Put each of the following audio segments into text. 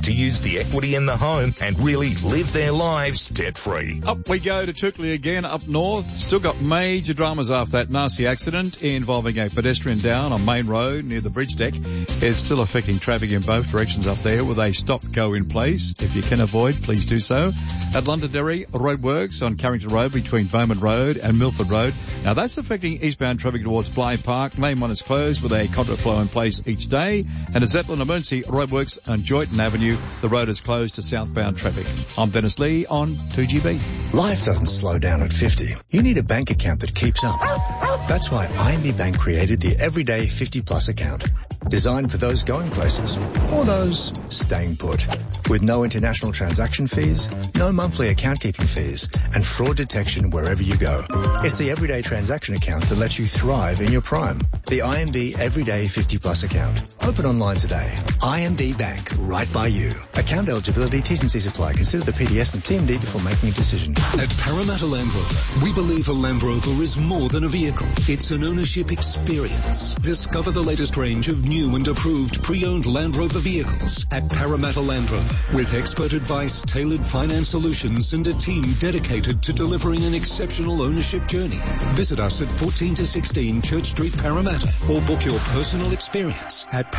to use the equity in the home and really live their lives debt-free. Up we go to Tookley again, up north. Still got major dramas after that nasty accident involving a pedestrian down on Main Road near the bridge deck. It's still affecting traffic in both directions up there with a stop-go in place. If you can avoid, please do so. At Londonderry, roadworks on Carrington Road between Bowman Road and Milford Road. Now that's affecting eastbound traffic towards Blythe Park. Lane 1 is closed with a conduit flow in place each day. And at Zeppelin Emergency roadworks on Joyton Avenue, the road is closed to southbound traffic. I'm Dennis Lee on 2GB. Life doesn't slow down at 50. You need a bank account that keeps up. That's why IMB Bank created the Everyday 50 Plus account. Designed for those going places or those staying put. With no international transaction fees, no monthly account keeping fees, and fraud detection wherever you go. It's the everyday transaction account that lets you thrive in your prime. The IMB Everyday 50 Plus account. Open online today. IMB Bank, right by you. Account eligibility, T's and C's apply. Consider the PDS and TMD before making a decision. At Parramatta Land Rover, we believe a Land Rover is more than a vehicle. It's an ownership experience. Discover the latest range of new and approved pre-owned Land Rover vehicles at Parramatta Land Rover. With expert advice, tailored finance solutions and a team dedicated to delivering an exceptional ownership journey. Visit us at 14 to 16 Church Street, Parramatta, or book your personal experience at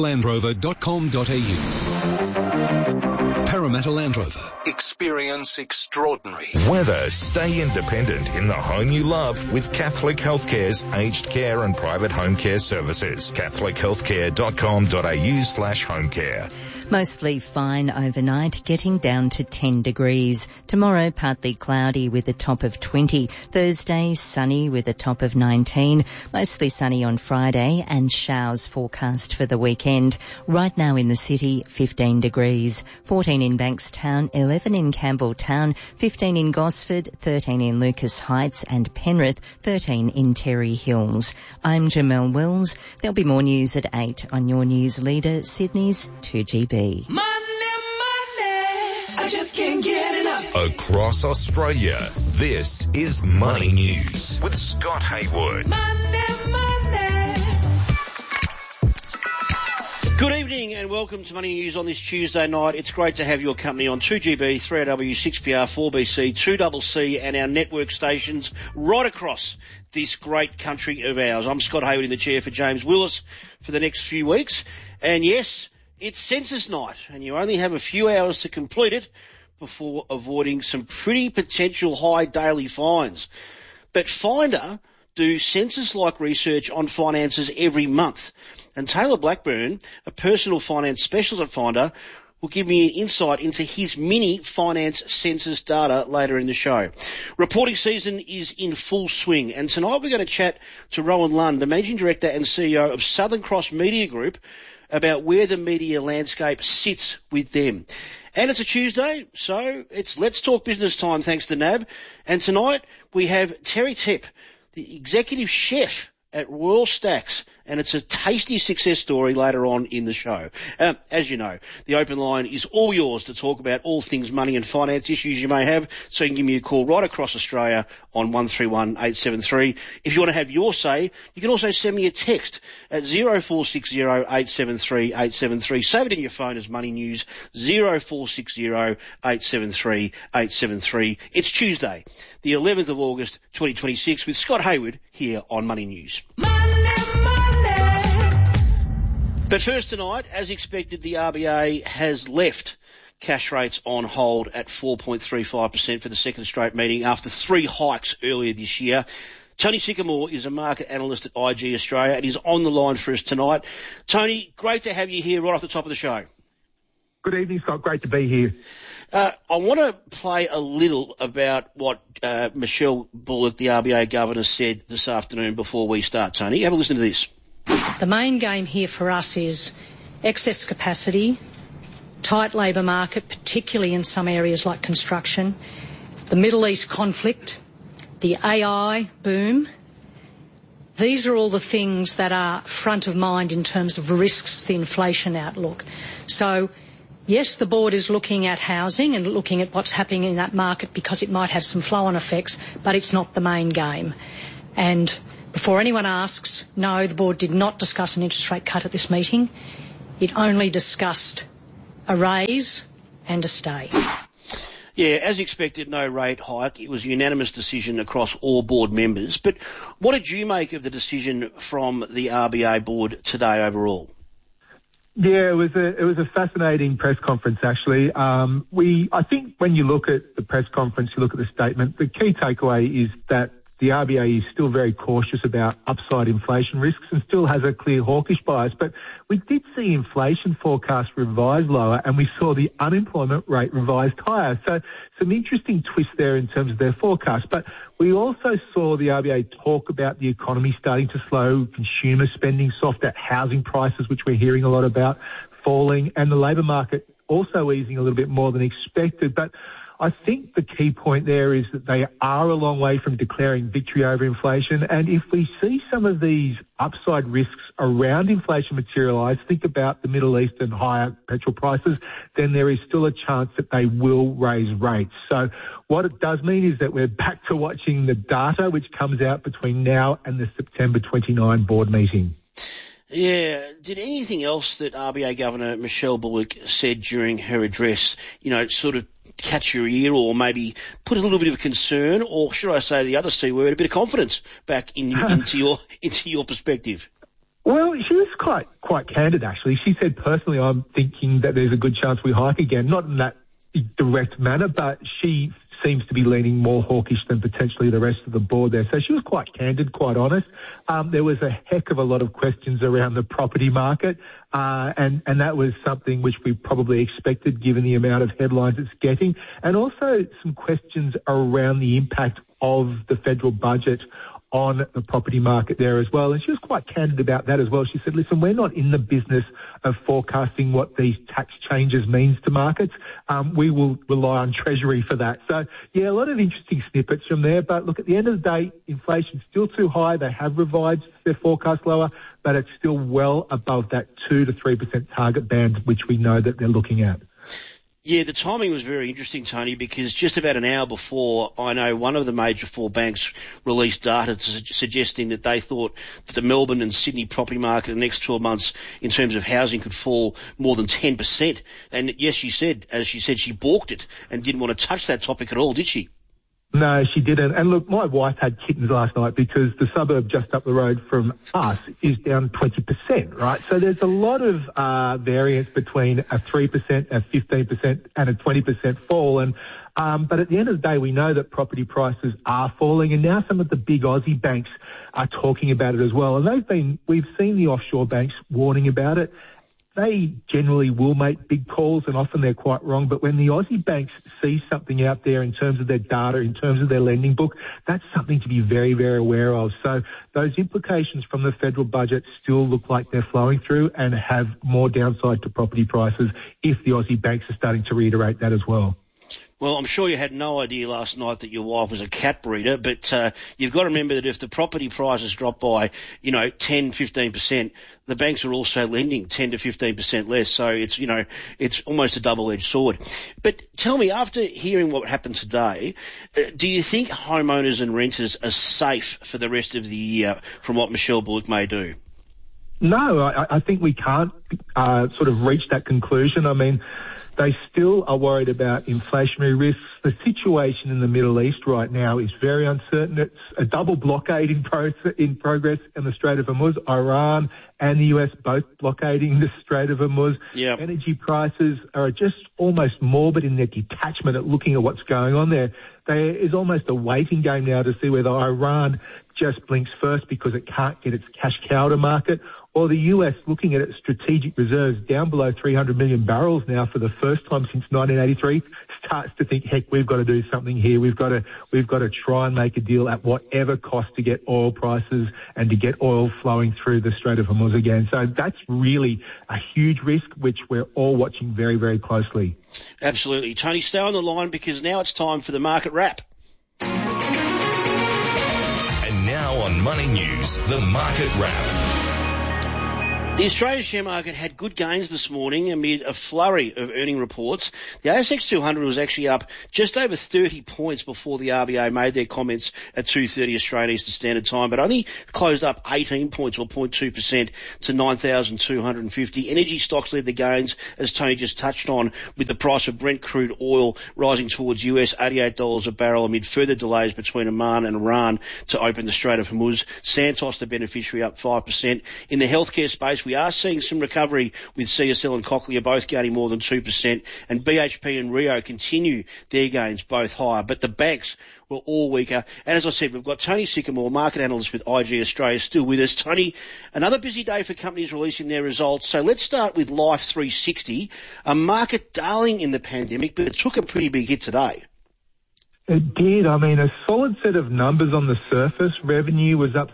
parramattalandrover.com.au. Parramatta Land Rover. Experience extraordinary. Weather, stay independent in the home you love with Catholic Healthcare's aged care and private home care services. catholichealthcare.com.au/homecare. Mostly fine overnight, getting down to 10 degrees. Tomorrow, partly cloudy with a top of 20. Thursday, sunny with a top of 19. Mostly sunny on Friday and showers forecast for the weekend. Right now in the city, 15 degrees. 14 in Bankstown, 11 in Campbelltown, 15 in Gosford, 13 in Lucas Heights and Penrith, 13 in Terry Hills. I'm Jamelle Wills. There'll be more news at 8 on your news leader, Sydney's 2GB. Money, I just can't get enough. Across Australia, this is Money News with Scott Haywood. Money. Good evening and welcome to Money News on this Tuesday night. It's great to have your company on 2GB, 3AW, 6PR, 4BC, 2CC and our network stations right across this great country of ours. I'm Scott Haywood in the chair for James Willis for the next few weeks. And yes, it's census night and you only have a few hours to complete it before avoiding some pretty potential high daily fines. But Finder do census-like research on finances every month. And Taylor Blackburn, a personal finance specialist at Finder, will give me an insight into his mini finance census data later in the show. Reporting season is in full swing, and tonight we're going to chat to Rowan Lund, the Managing Director and CEO of Southern Cross Media Group, about where the media landscape sits with them. And it's a Tuesday, so it's Let's Talk Business time thanks to NAB. And tonight we have Terry Tepp, the executive chef at Royal Stacks, and it's a tasty success story later on in the show. As you know, the open line is all yours to talk about all things money and finance issues you may have, so you can give me a call right across Australia on 131873. If you want to have your say, you can also send me a text at 0460 873 873. Save it in your phone as Money News, 0460 873 873. It's Tuesday, the 11th of August 2026 with Scott Haywood here on Money News. But first tonight, as expected, the RBA has left cash rates on hold at 4.35% for the second straight meeting after 3 hikes earlier this year. Tony Sycamore is a market analyst at IG Australia and he's on the line for us tonight. Tony, great to have you here right off the top of the show. Good evening, Scott. Great to be here. I want to play a little about what Michelle Bullock, the RBA governor, said this afternoon before we start. Tony, have a listen to this. The main game here for us is excess capacity, tight labour market, particularly in some areas like construction, the Middle East conflict, the AI boom. These are all the things that are front of mind in terms of risks, the inflation outlook. So, yes, the board is looking at housing and looking at what's happening in that market because it might have some flow-on effects, but it's not the main game. And before anyone asks, no, the board did not discuss an interest rate cut at this meeting. It only discussed a raise and a stay. Yeah, as expected, no rate hike. It was a unanimous decision across all board members. But what did you make of the decision from the RBA board today overall? Yeah, it was a fascinating press conference, actually. I think when you look at the press conference, you look at the statement, the key takeaway is that the RBA is still very cautious about upside inflation risks and still has a clear hawkish bias. But we did see inflation forecasts revised lower, and we saw the unemployment rate revised higher. So some interesting twists there in terms of their forecast. But we also saw the RBA talk about the economy starting to slow, consumer spending softer, housing prices, which we're hearing a lot about, falling, and the labour market also easing a little bit more than expected. But I think the key point there is that they are a long way from declaring victory over inflation. And if we see some of these upside risks around inflation materialise, think about the Middle East and higher petrol prices, then there is still a chance that they will raise rates. So what it does mean is that we're back to watching the data, which comes out between now and the September 29 board meeting. Yeah. Did anything else that RBA Governor Michelle Bullock said during her address, sort of catch your ear or maybe put a little bit of concern, or should I say the other C word, a bit of confidence back into your perspective? Well, she was quite candid, actually. She said, personally, I'm thinking that there's a good chance we hike again, not in that direct manner, but she seems to be leaning more hawkish than potentially the rest of the board there. So she was quite candid, quite honest. There was a heck of a lot of questions around the property market, and that was something which we probably expected given the amount of headlines it's getting, and also some questions around the impact of the federal budget on the property market there as well. And she was quite candid about that as well. She said, listen, we're not in the business of forecasting what these tax changes means to markets. We will rely on Treasury for that. So, yeah, a lot of interesting snippets from there. But look, at the end of the day, inflation's still too high. They have revised their forecast lower, but it's still well above that 2 to 3% target band, which we know that they're looking at. Yeah, the timing was very interesting, Tony, because just about an hour before, I know one of the major four banks released data suggesting that they thought that the Melbourne and Sydney property market in the next 12 months in terms of housing could fall more than 10%. And yes, as she said, she balked it and didn't want to touch that topic at all, did she? No, she didn't. And look, my wife had kittens last night because the suburb just up the road from us is down 20%, right? So there's a lot of variance between a 3%, a 15% and a 20% fall. And but at the end of the day, we know that property prices are falling, and now some of the big Aussie banks are talking about it as well. And we've seen the offshore banks warning about it. They generally will make big calls, and often they're quite wrong. But when the Aussie banks see something out there in terms of their data, in terms of their lending book, that's something to be very, very aware of. So those implications from the federal budget still look like they're flowing through and have more downside to property prices if the Aussie banks are starting to reiterate that as well. Well, I'm sure you had no idea last night that your wife was a cat breeder, but you've got to remember that if the property prices drop by, 10, 15%, the banks are also lending 10 to 15% less. So it's almost a double-edged sword. But tell me, after hearing what happened today, do you think homeowners and renters are safe for the rest of the year from what Michelle Bullock may do? No, I think we can't sort of reach that conclusion. I mean, they still are worried about inflationary risks. The situation in the Middle East right now is very uncertain. It's a double blockade in progress in the Strait of Hormuz. Iran and the US both blockading the Strait of Hormuz. Yep. Energy prices are just almost morbid in their detachment at looking at what's going on there. There is almost a waiting game now to see whether Iran just blinks first because it can't get its cash cow to market, or the US looking at its strategic reserves down below 300 million barrels now for the first time since 1983, starts to think, heck, we've got to do something here. We've got to try and make a deal at whatever cost to get oil prices and to get oil flowing through the Strait of Hormuz again. So that's really a huge risk, which we're all watching very, very closely. Absolutely. Tony, stay on the line because now it's time for the market wrap. And now on Money News, the market wrap. The Australian share market had good gains this morning amid a flurry of earning reports. The ASX 200 was actually up just over 30 points before the RBA made their comments at 2:30 Australian Eastern Standard Time, but only closed up 18 points or 0.2% to 9,250. Energy stocks led the gains, as Tony just touched on, with the price of Brent crude oil rising towards US $88 a barrel amid further delays between Oman and Iran to open the Strait of Hormuz. Santos, the beneficiary, up 5%. In the healthcare space, we are seeing some recovery with CSL and Cochlear both gaining more than 2%, and BHP and Rio continue their gains both higher, but the banks were all weaker. And as I said, we've got Tony Sycamore, market analyst with IG Australia, still with us. Tony, another busy day for companies releasing their results. So let's start with Life 360, a market darling in the pandemic, but it took a pretty big hit today. It did. I mean, a solid set of numbers on the surface. Revenue was up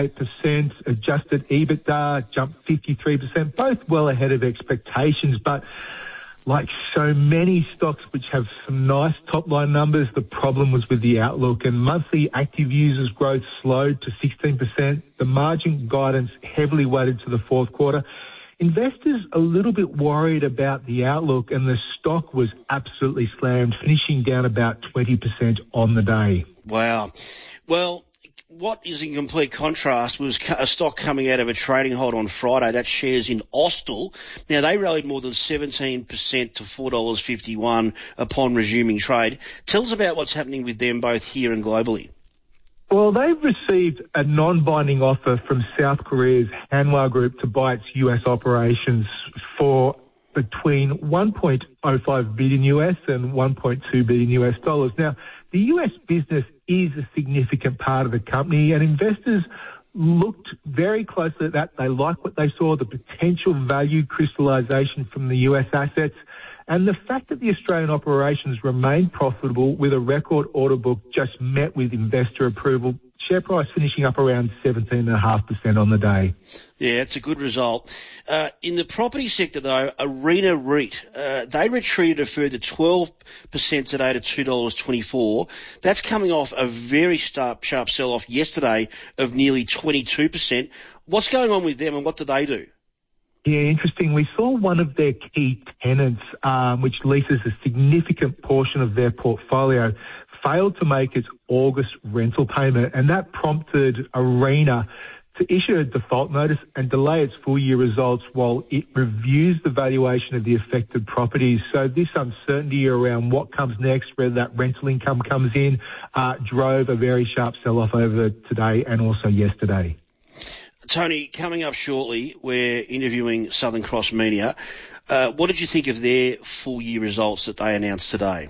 38%. Adjusted EBITDA jumped 53%, both well ahead of expectations. But like so many stocks which have some nice top-line numbers, the problem was with the outlook, and monthly active users growth slowed to 16%. The margin guidance heavily weighted to the fourth quarter. Investors a little bit worried about the outlook, and the stock was absolutely slammed, finishing down about 20% on the day. Wow. Well, what is in complete contrast was a stock coming out of a trading hold on Friday. That shares in Austal. Now, they rallied more than 17% to $4.51 upon resuming trade. Tell us about what's happening with them both here and globally. Well, they've received a non-binding offer from South Korea's Hanwha Group to buy its US operations for between $1.05 billion US and $1.2 billion US dollars. Now, the US business is a significant part of the company, and investors looked very closely at that. They liked what they saw, the potential value crystallization from the US assets, and the fact that the Australian operations remained profitable with a record order book just met with investor approval. Share price finishing up around 17.5% on the day. Yeah, it's a good result. In the property sector, though, Arena REIT, they retreated a further 12% today to $2.24. That's coming off a very sharp sell-off yesterday of nearly 22%. What's going on with them, and what do they do? Yeah, interesting. We saw one of their key tenants, which leases a significant portion of their portfolio, failed to make its August rental payment, and that prompted Arena to issue a default notice and delay its full-year results while it reviews the valuation of the affected properties. So this uncertainty around what comes next, whether that rental income comes in, drove a very sharp sell-off over today and also yesterday. Tony, coming up shortly, we're interviewing Southern Cross Media. What did you think of their full-year results that they announced today?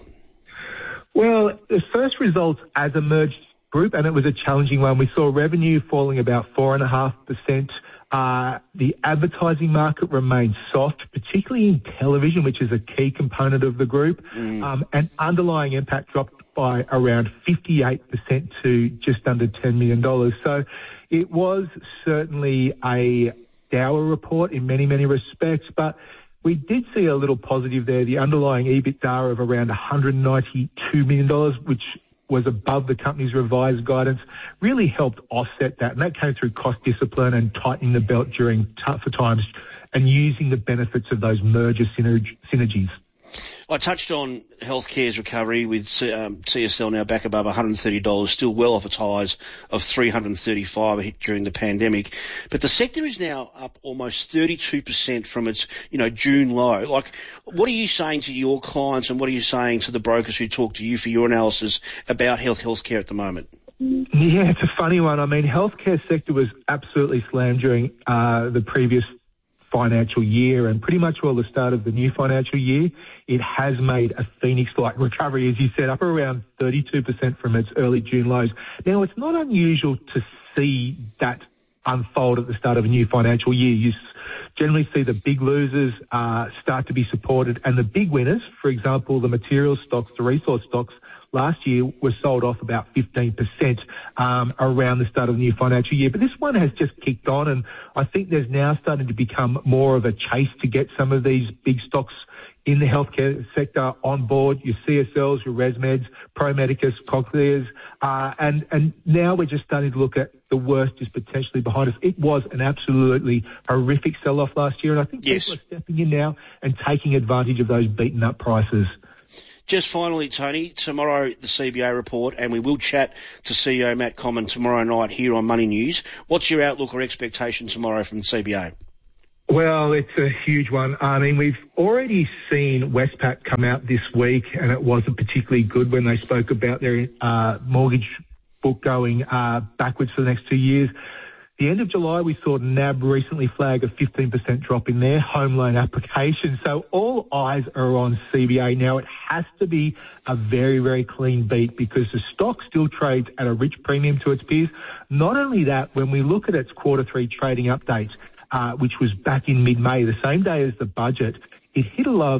Well, the first results as a merged group, and it was a challenging one. We saw revenue falling about 4.5%. The advertising market remained soft, particularly in television, which is a key component of the group. And underlying impact dropped by around 58% to just under $10 million. So it was certainly a dour report in many, many respects, but we did see a little positive there. The underlying EBITDA of around $192 million, which was above the company's revised guidance, really helped offset that. And that came through cost discipline and tightening the belt during tougher times and using the benefits of those merger synergies. I touched on healthcare's recovery with CSL now back above $130, still well off its highs of $335 hit during the pandemic. But the sector is now up almost 32% from its, June low. Like, what are you saying to your clients, and what are you saying to the brokers who talk to you for your analysis about healthcare at the moment? Yeah, it's a funny one. I mean, healthcare sector was absolutely slammed during the previous financial year and pretty much all the start of the new financial year. It has made a phoenix-like recovery, as you said, up around 32% from its early June lows. Now, it's not unusual to see that unfold at the start of a new financial year. You generally see the big losers start to be supported, and the big winners, for example, the materials stocks, the resource stocks, last year were sold off about 15% around the start of the new financial year. But this one has just kicked on, and I think there's now starting to become more of a chase to get some of these big stocks in the healthcare sector on board, your CSLs, your ResMeds, Pro Medicus, Cochlears, and now we're just starting to look at the worst is potentially behind us. It was an absolutely horrific sell-off last year, and I think people are stepping in now and taking advantage of those beaten up prices. Just finally, Tony, tomorrow the CBA report, and we will chat to CEO Matt Comyn tomorrow night here on Money News. What's your outlook or expectation tomorrow from the CBA? Well, it's a huge one. I mean, we've already seen Westpac come out this week, and it wasn't particularly good when they spoke about their mortgage book going backwards for the next 2 years. The end of July, we saw NAB recently flag a 15% drop in their home loan application. So all eyes are on CBA now. It has to be a very, very clean beat because the stock still trades at a rich premium to its peers. Not only that, when we look at its Q3 trading updates, which was back in mid-May, the same day as the budget, it hit a low of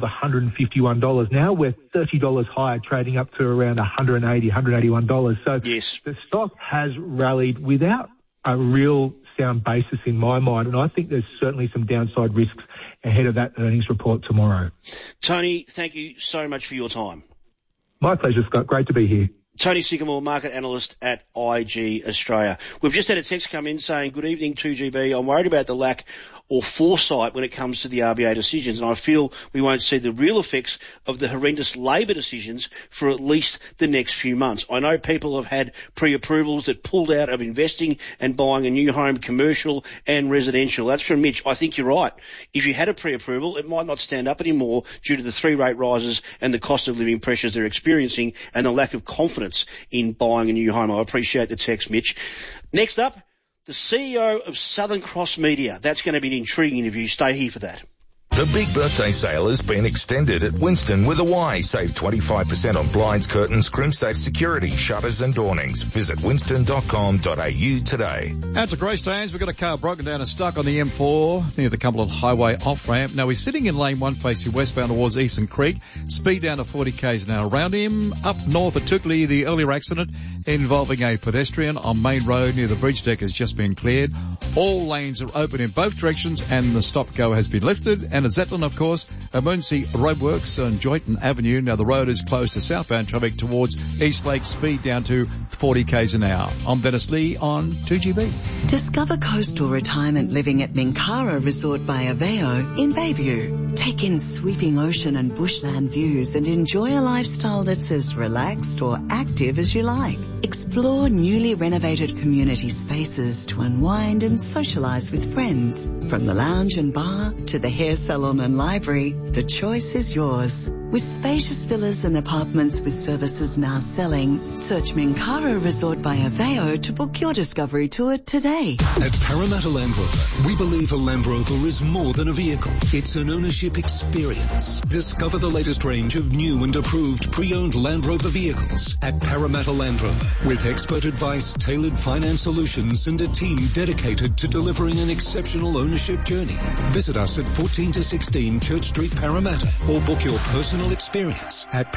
$151. Now we're $30 higher, trading up to around $180, $181. So the stock has rallied without a real sound basis in my mind, and I think there's certainly some downside risks ahead of that earnings report tomorrow. Tony, thank you so much for your time. My pleasure, Scott. Great to be here. Tony Sycamore, market analyst at IG Australia. We've just had a text come in saying, good evening, 2GB. I'm worried about the lack or foresight when it comes to the RBA decisions, and I feel we won't see the real effects of the horrendous Labor decisions for at least the next few months. I know people have had pre-approvals that pulled out of investing and buying a new home, commercial and residential. That's from Mitch. I think you're right. If you had a pre-approval, it might not stand up anymore due to the 3 rate rises and the cost of living pressures they're experiencing and the lack of confidence in buying a new home. I appreciate the text, Mitch. Next up, the CEO of Southern Cross Media. That's going to be an intriguing interview. Stay here for that. The big birthday sale has been extended at Winston with a Y. Save 25% on blinds, curtains, Crimsafe security, shutters and awnings. Visit winston.com.au today. Out to Greystanes, we've got a car broken down and stuck on the M4 near the Cumberland Highway off-ramp. Now he's sitting in lane 1 facing westbound towards Eastern Creek. Speed down to 40 k's an hour. Around him, up north at Tookley, the earlier accident involving a pedestrian on Main Road near the bridge deck has just been cleared. All lanes are open in both directions and the stop-go has been lifted. And at Zetland, of course, emergency roadworks on Joyton Avenue. Now the road is closed to southbound traffic towards East Lake, speed down to 40 k's an hour. I'm Dennis Lee on 2GB. Discover coastal retirement living at Minkara Resort by Aveo in Bayview. Take in sweeping ocean and bushland views and enjoy a lifestyle that's as relaxed or active as you like. Explore newly renovated community spaces to unwind and socialise with friends. From the lounge and bar to the hair salon and library, the choice is yours. With spacious villas and apartments with services now selling, search Minkara Resort by Aveo to book your discovery tour today. At Parramatta Land Rover, we believe a Land Rover is more than a vehicle. It's an ownership experience. Discover the latest range of new and approved pre-owned Land Rover vehicles at Parramatta Land Rover. With expert advice, tailored finance solutions and a team dedicated to delivering an exceptional ownership journey. Visit us at 14 to 16 Church Street, Parramatta, or book your personal experience at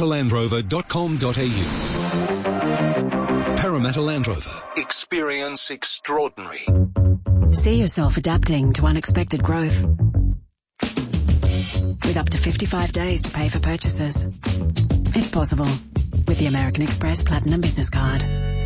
parramattalandrover.com.au. Parramatta Land Rover. Experience extraordinary. See yourself adapting to unexpected growth. With up to 55 days to pay for purchases. It's possible with the American Express Platinum Business Card.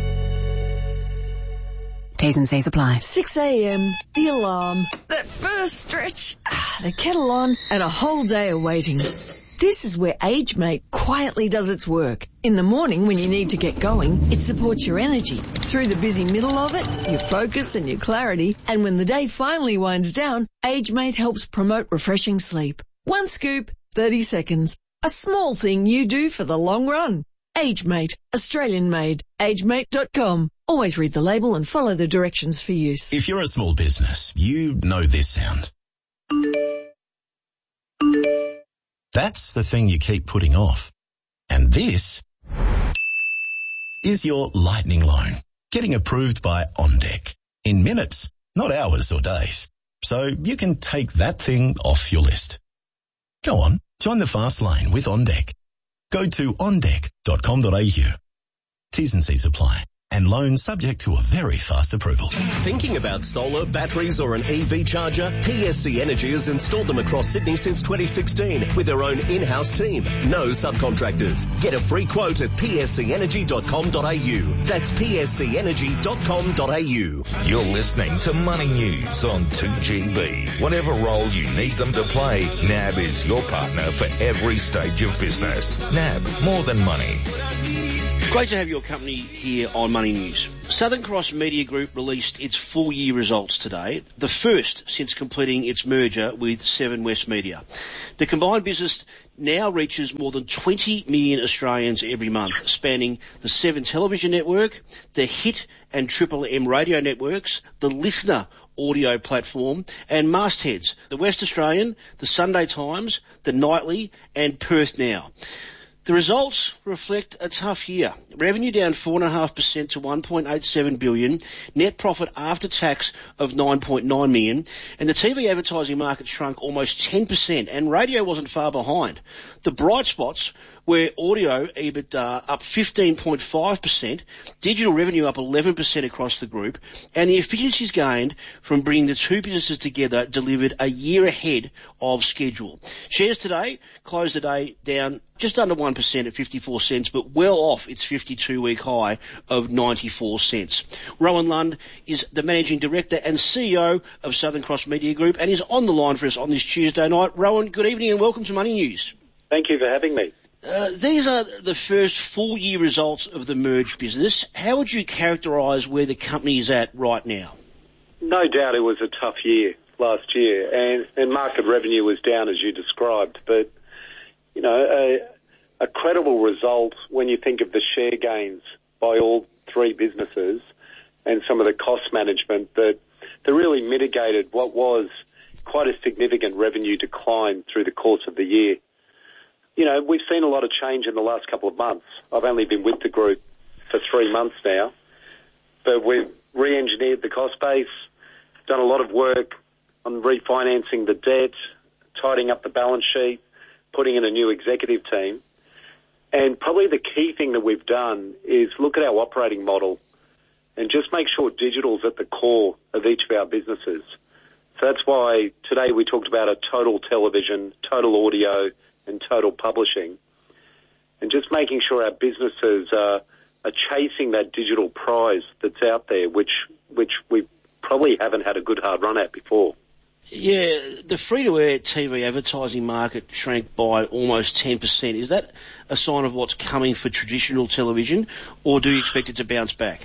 T's and C's apply. 6 a.m, the alarm, that first stretch, the kettle on, and a whole day of waiting. This is where AgeMate quietly does its work. In the morning when you need to get going, it supports your energy. Through the busy middle of it, your focus and your clarity. And when the day finally winds down, AgeMate helps promote refreshing sleep. 1 scoop, 30 seconds. A small thing you do for the long run. AgeMate, Australian made. AgeMate.com. Always read the label and follow the directions for use. If you're a small business, you know this sound. That's the thing you keep putting off. And this is your lightning loan, getting approved by OnDeck. In minutes, not hours or days. So you can take that thing off your list. Go on, join the fast lane with OnDeck. Go to ondeck.com.au. T's and C's apply. And loans subject to a very fast approval. Thinking about solar, batteries or an EV charger? PSC Energy has installed them across Sydney since 2016 with their own in-house team. No subcontractors. Get a free quote at pscenergy.com.au. That's pscenergy.com.au. You're listening to Money News on 2GB. Whatever role you need them to play, NAB is your partner for every stage of business. NAB, more than money. Great to have your company here on Money News. Southern Cross Media Group released its full year results today, the first since completing its merger with Seven West Media. The combined business now reaches more than 20 million Australians every month, spanning the Seven television network, the Hit and Triple M radio networks, the Listener audio platform, and mastheads, the West Australian, the Sunday Times, the Nightly, and Perth Now. The results reflect a tough year. Revenue down 4.5% to $1.87 billion, net profit after tax of $9.9 million, and the TV advertising market shrunk almost 10%, and radio wasn't far behind. The bright spots were audio EBITDA up 15.5%, digital revenue up 11% across the group, and the efficiencies gained from bringing the two businesses together delivered a year ahead of schedule. Shares today closed the day down just under 1% at 54 cents, but well off its 52-week high of 94 cents. Rowan Lund is the Managing Director and CEO of Southern Cross Media Group and is on the line for us on this Tuesday night. Rowan, good evening and welcome to Money News. Thank you for having me. These are the first full year results of the merged business. How would you characterise where the company is at right now? No doubt it was a tough year last year, and market revenue was down as you described, but you know, a credible result when you think of the share gains by all three businesses and some of the cost management that really mitigated what was quite a significant revenue decline through the course of the year. You know, we've seen a lot of change in the last couple of months. I've only been with the group for 3 months now, but we've re-engineered the cost base, done a lot of work on refinancing the debt, tidying up the balance sheet, putting in a new executive team. And probably the key thing that we've done is look at our operating model and just make sure digital's at the core of each of our businesses. So that's why today we talked about a total television, total audio, and total publishing, and just making sure our businesses are chasing that digital prize that's out there, which we probably haven't had a good hard run at before. Yeah, the free-to-air TV advertising market shrank by almost 10%. Is that a sign of what's coming for traditional television, or do you expect it to bounce back?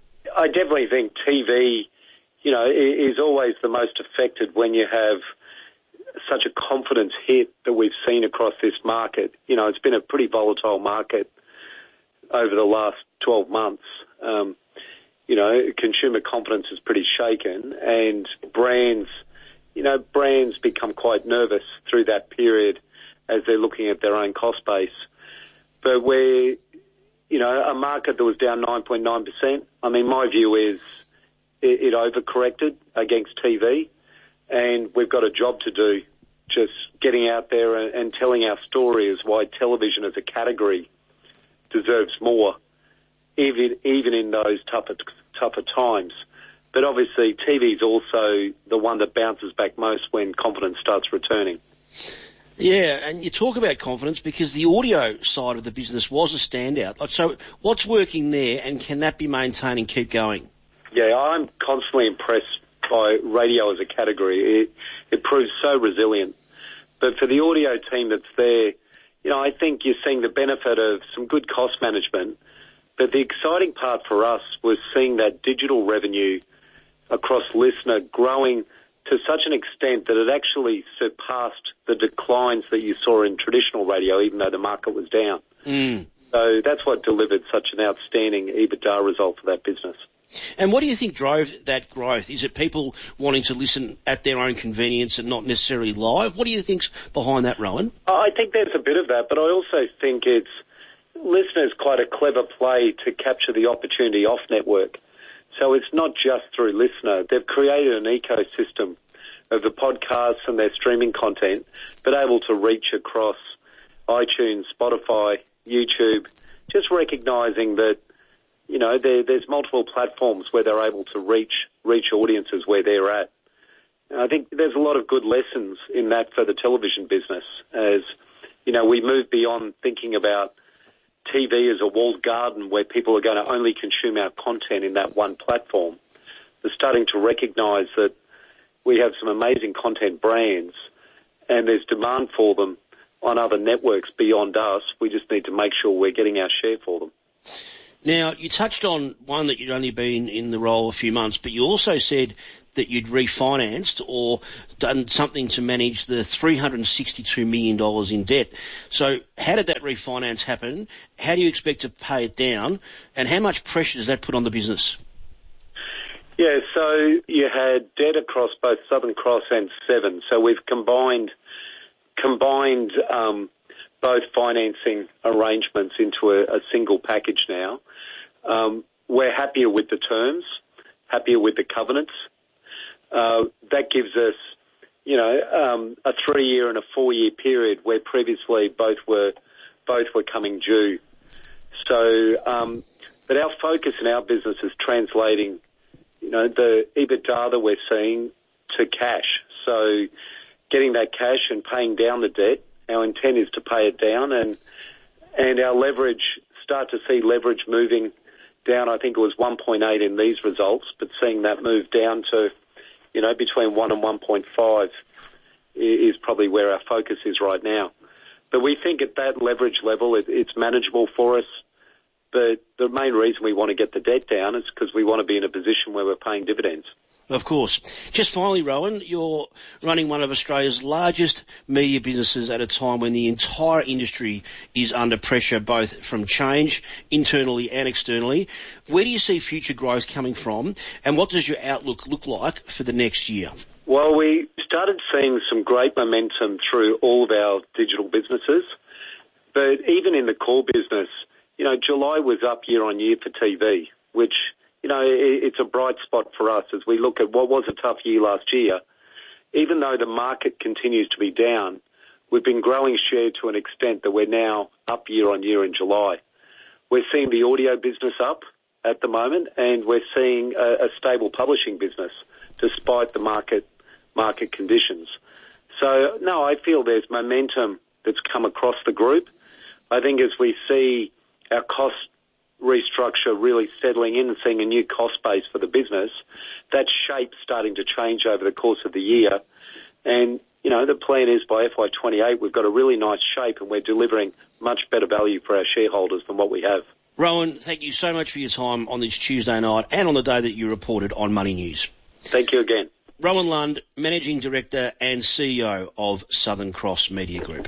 I definitely think TV, you know, is always the most affected when you have such a confidence hit that we've seen across this market. You know, it's been a pretty volatile market over the last 12 months. You know, consumer confidence is pretty shaken, and brands become quite nervous through that period as they're looking at their own cost base. But we're, you know, a market that was down 9.9%, I mean, my view is it overcorrected against TV, and we've got a job to do just getting out there and telling our story as why television as a category deserves more, even in those tougher times. But obviously TV is also the one that bounces back most when confidence starts returning. Yeah, and you talk about confidence because the audio side of the business was a standout. So what's working there, and can that be maintained and keep going? Yeah, I'm constantly impressed by radio as a category. It proves so resilient. But for the audio team that's there, you know, I think you're seeing the benefit of some good cost management. But the exciting part for us was seeing that digital revenue across Listener growing to such an extent that it actually surpassed the declines that you saw in traditional radio, even though the market was down. So that's what delivered such an outstanding EBITDA result for that business. And what do you think drove that growth? Is it people wanting to listen at their own convenience and not necessarily live? What do you think's behind that, Rowan? I think there's a bit of that, but I also think it's Listener's quite a clever play to capture the opportunity off network. So it's not just through Listener. They've created an ecosystem of the podcasts and their streaming content, but able to reach across iTunes, Spotify, YouTube, just recognising that, you know, there's multiple platforms where they're able to reach audiences where they're at. And I think there's a lot of good lessons in that for the television business as, you know, we move beyond thinking about TV as a walled garden where people are going to only consume our content in that one platform. They're starting to recognise that we have some amazing content brands and there's demand for them on other networks beyond us. We just need to make sure we're getting our share for them. Now, you touched on one that you'd only been in the role a few months, but you also said that you'd refinanced or done something to manage the $362 million in debt. So how did that refinance happen? How do you expect to pay it down? And how much pressure does that put on the business? Yeah, so you had debt across both Southern Cross and Seven. So we've combined both financing arrangements into a single package now. We're happier with the terms, happier with the covenants. That gives us, you know, a 3-year and a 4-year period where previously both were coming due. So, but our focus in our business is translating, you know, the EBITDA that we're seeing to cash. So getting that cash and paying down the debt, our intent is to pay it down and our leverage, start to see leverage moving down. I think it was 1.8 in these results, but seeing that move down to, you know, between 1 and 1.5 is probably where our focus is right now. But we think at that leverage level, it's manageable for us. But the main reason we want to get the debt down is because we want to be in a position where we're paying dividends. Of course. Just finally, Rowan, you're running one of Australia's largest media businesses at a time when the entire industry is under pressure, both from change internally and externally. Where do you see future growth coming from, and what does your outlook look like for the next year? Well, we started seeing some great momentum through all of our digital businesses, but even in the core business, you know, July was up year on year for TV, which, you know, it's a bright spot for us as we look at what was a tough year last year. Even though the market continues to be down, we've been growing share to an extent that we're now up year on year in July. We're seeing the audio business up at the moment, and we're seeing a stable publishing business despite the market conditions. So, no, I feel there's momentum that's come across the group. I think as we see our cost restructure really settling in and seeing a new cost base for the business, that shape's starting to change over the course of the year. And, you know, the plan is by FY28 we've got a really nice shape and we're delivering much better value for our shareholders than what we have. Rowan, thank you so much for your time on this Tuesday night and on the day that you reported on Money News. Thank you again. Rowan Lund, Managing Director and CEO of Southern Cross Media Group.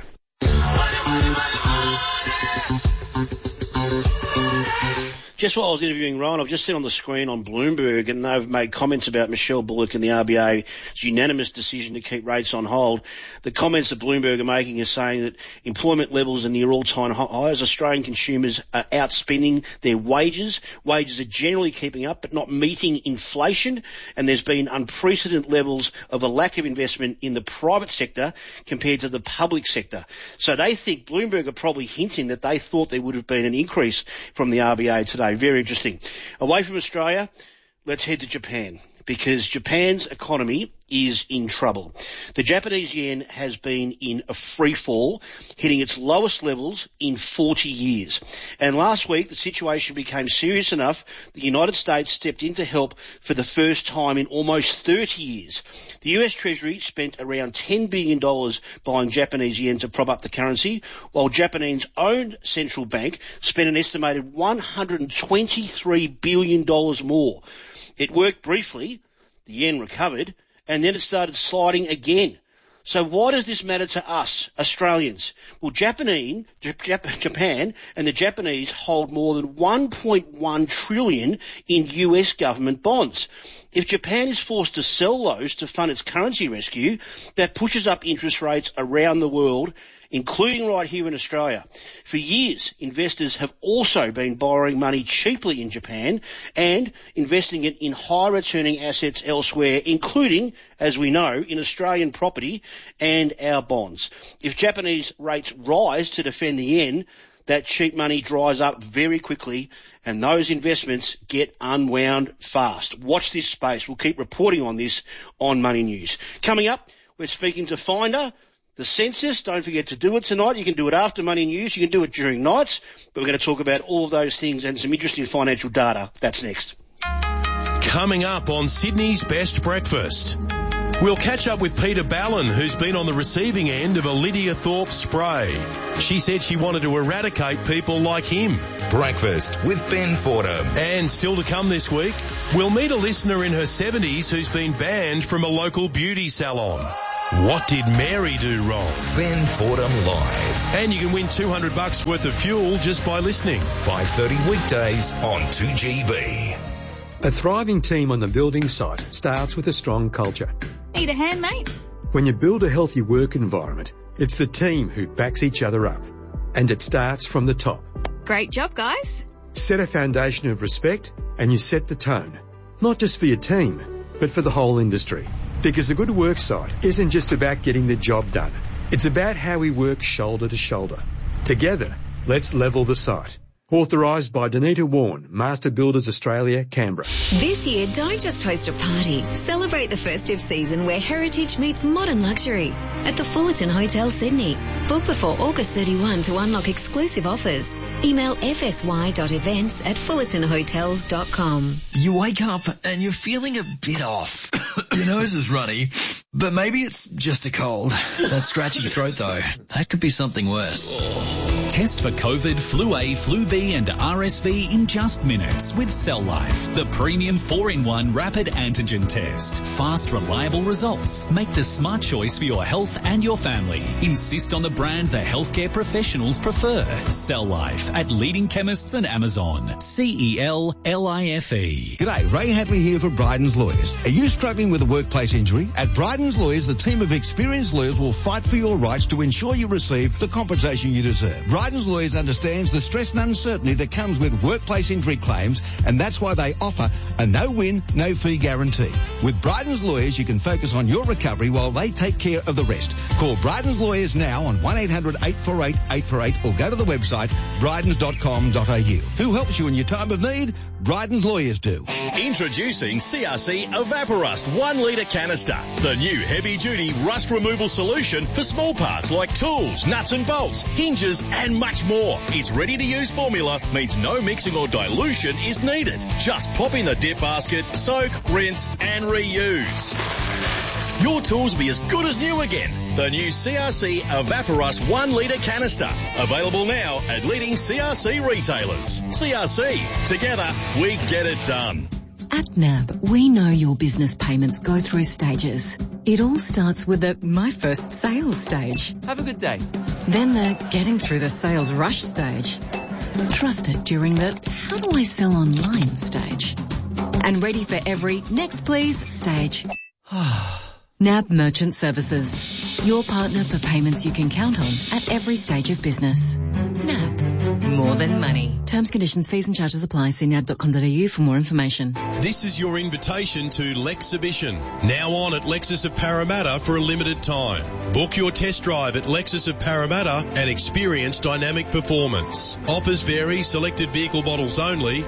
Just while I was interviewing Rowan, I've just seen on the screen on Bloomberg, and they've made comments about Michelle Bullock and the RBA's unanimous decision to keep rates on hold. The comments that Bloomberg are making are saying that employment levels are near all-time highs. Australian consumers are outspending their wages. Wages are generally keeping up but not meeting inflation, and there's been unprecedented levels of a lack of investment in the private sector compared to the public sector. So they think Bloomberg are probably hinting that they thought there would have been an increase from the RBA today. Very interesting. Away from Australia, let's head to Japan, because Japan's economy is in trouble. The Japanese yen has been in a free fall, hitting its lowest levels in 40 years. And last week, the situation became serious enough the United States stepped in to help for the first time in almost 30 years. The US Treasury spent around $10 billion buying Japanese yen to prop up the currency, while Japan's own central bank spent an estimated $123 billion more. It worked briefly, the yen recovered, and then it started sliding again. So why does this matter to us, Australians? Well, Japan and the Japanese hold more than $1.1 trillion in US government bonds. If Japan is forced to sell those to fund its currency rescue, that pushes up interest rates around the world, including right here in Australia. For years, investors have also been borrowing money cheaply in Japan and investing it in high-returning assets elsewhere, including, as we know, in Australian property and our bonds. If Japanese rates rise to defend the yen, that cheap money dries up very quickly and those investments get unwound fast. Watch this space. We'll keep reporting on this on Money News. Coming up, we're speaking to Finder, the census. Don't forget to do it tonight. You can do it after Money News. You can do it during nights. But we're going to talk about all of those things and some interesting financial data. That's next. Coming up on Sydney's Best Breakfast. We'll catch up with Peter Ballon, who's been on the receiving end of a Lydia Thorpe spray. She said she wanted to eradicate people like him. Breakfast with Ben Fordham. And still to come this week, we'll meet a listener in her 70s who's been banned from a local beauty salon. What did Mary do wrong? Ben Fordham Live. And you can win $200 worth of fuel just by listening. 5:30 weekdays on 2GB. A thriving team on the building site starts with a strong culture. Need a hand, mate? When you build a healthy work environment, it's the team who backs each other up. And it starts from the top. Great job, guys. Set a foundation of respect and you set the tone. Not just for your team, but for the whole industry. Because a good work site isn't just about getting the job done. It's about how we work shoulder to shoulder. Together, let's level the site. Authorised by Danita Warren, Master Builders Australia, Canberra. This year, don't just host a party. Celebrate the festive season where heritage meets modern luxury at the Fullerton Hotel, Sydney. Book before August 31 to unlock exclusive offers. Email fsy.events@fullertonhotels.com. You wake up and you're feeling a bit off. Your nose is runny, but maybe it's just a cold. That scratchy throat though, that could be something worse. Test for COVID, Flu A, Flu B and RSV in just minutes with Cell Life, the premium 4-in-1 rapid antigen test. Fast, reliable results. Make the smart choice for your health and your family. Insist on the brand the healthcare professionals prefer. Cell Life at leading chemists and Amazon. CELLIFE. G'day, Ray Hadley here for Bryden's Lawyers. Are you struggling with a workplace injury? At Bryden's Lawyers, the team of experienced lawyers will fight for your rights to ensure you receive the compensation you deserve. Bryden's Lawyers understands the stress and uncertainty that comes with workplace injury claims, and that's why they offer a no-win, no-fee guarantee. With Bryden's Lawyers, you can focus on your recovery while they take care of the rest. Call Bryden's Lawyers now on 1-800-848-848 or go to the website brydens.com.au. Who helps you in your time of need? Bryden's Lawyers do. Introducing CRC Evaporust 1 litre canister, the new heavy-duty rust removal solution for small parts like tools, nuts and bolts, hinges and much more. Its ready-to-use formula means no mixing or dilution is needed. Just pop in the dip basket, soak, rinse and reuse. Your tools will be as good as new again. The new CRC Evaporust 1 litre canister. Available now at leading CRC retailers. CRC. Together, we get it done. At NAB, we know your business payments go through stages. It all starts with the My First Sales stage. Have a good day. Then the Getting Through the Sales Rush stage. Trusted during the How do I sell online stage. And ready for every Next Please stage. NAB Merchant Services. Your partner for payments you can count on at every stage of business. NAB. More than money. Terms, conditions, fees and charges apply. See nab.com.au for more information. This is your invitation to Lexhibition. Now on at Lexus of Parramatta for a limited time. Book your test drive at Lexus of Parramatta and experience dynamic performance. Offers vary, selected vehicle models only,